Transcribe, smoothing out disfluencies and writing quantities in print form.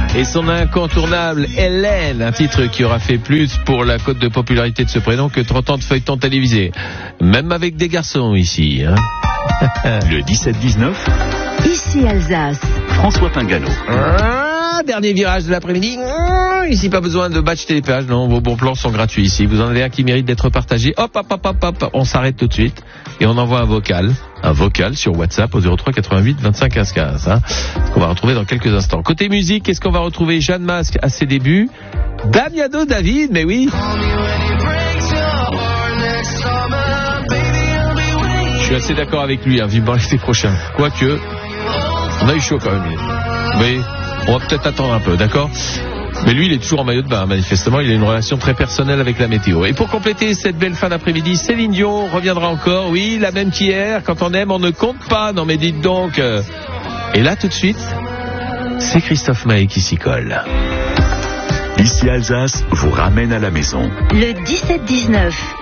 et son incontournable Hélène, un titre qui aura fait plus pour la cote de popularité de ce prénom que 30 ans de feuilleton télévisé. Même avec des garçons ici. Hein. Le 17-19. Ici Alsace. François Pingano. Dernier virage de l'après-midi. Ici, pas besoin de badge télépage. Non, vos bons plans sont gratuits ici. Vous en avez un qui mérite d'être partagé. Hop. On s'arrête tout de suite et on envoie un vocal sur WhatsApp au 03 88 25 15 15. Hein, qu'on va retrouver dans quelques instants. Côté musique, qu'est-ce qu'on va retrouver? Jeanne Masque à ses débuts. Damiano David, mais oui. Je suis assez d'accord avec lui, hein, vivement l'été prochain. Quoique, on a eu chaud quand même. Mais on va peut-être attendre un peu, d'accord? Mais lui, il est toujours en maillot de bain, manifestement. Il a une relation très personnelle avec la météo. Et pour compléter cette belle fin d'après-midi, Céline Dion reviendra encore. Oui, la même qu'hier. Quand on aime, on ne compte pas. Non, mais dites donc. Et là, tout de suite, c'est Christophe Maé qui s'y colle. Ici Alsace vous ramène à la maison. Le 17-19.